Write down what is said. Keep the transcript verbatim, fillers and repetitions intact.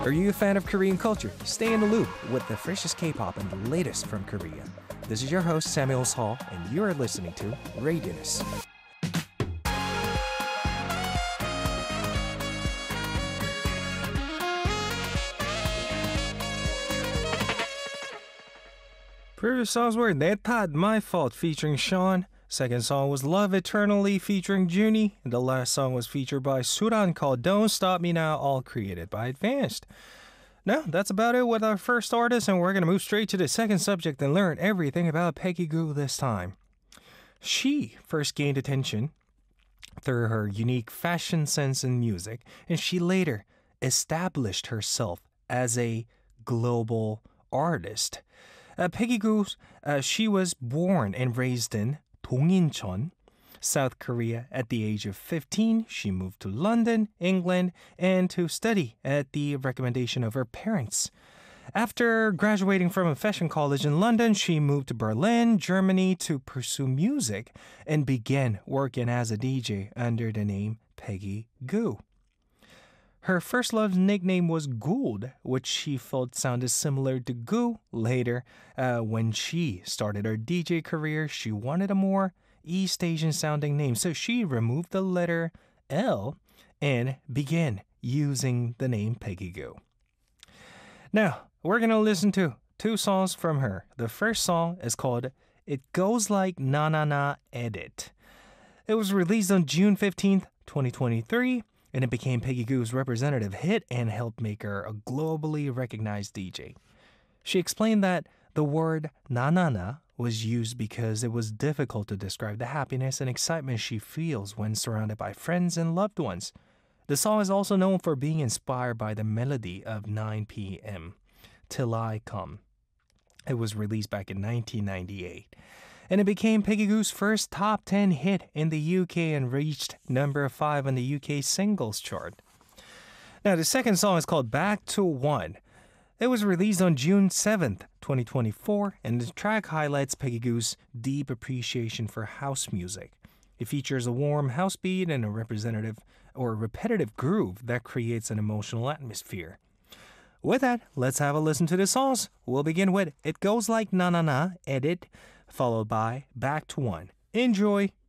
Are you a fan of Korean culture? Stay in the loop with the freshest K-pop and the latest from Korea. This is your host Samuel Hall, and you are listening to Radius. Previous songs were "내 탓," My Fault featuring Sean. Second song was "Love Eternally" featuring Junie. And the last song was featured by Suran called "Don't Stop Me Now," all created by Advanced. Now, that's about it with our first artist, and we're going to move straight to the second subject and learn everything about Peggy Gou this time. She first gained attention through her unique fashion sense and music, and she later established herself as a global artist. Uh, Peggy Gou, uh, she was born and raised in Dongincheon, South Korea. At the age of fifteen, she moved to London, England, and to study at the recommendation of her parents. After graduating from a fashion college in London, she moved to Berlin, Germany to pursue music and began working as a D J under the name Peggy Gou. Her first love's nickname was Gould, which she felt sounded similar to Goo. Later, uh, when she started her D J career, she wanted a more East Asian sounding name, so she removed the letter L and began using the name Peggy Gou. Now, we're going to listen to two songs from her. The first song is called It Goes Like Na Na Na Edit. It was released on June fifteenth, twenty twenty-three. And it became Peggy Gou's representative hit and helped make her a globally recognized D J. She explained that the word na na na was used because it was difficult to describe the happiness and excitement she feels when surrounded by friends and loved ones. The song is also known for being inspired by the melody of nine p.m. Till I Come. It was released back in nineteen ninety-eight. And it became Peggy Gou's first top ten hit in the U K and reached number five on the U K singles chart. Now, the second song is called Back to One. It was released on June seventh, twenty twenty-four, and the track highlights Peggy Gou's deep appreciation for house music. It features a warm house beat and a representative or repetitive groove that creates an emotional atmosphere. With that, let's have a listen to the songs. We'll begin with It Goes Like Na Na Na, Edit, followed by Back to One. Enjoy!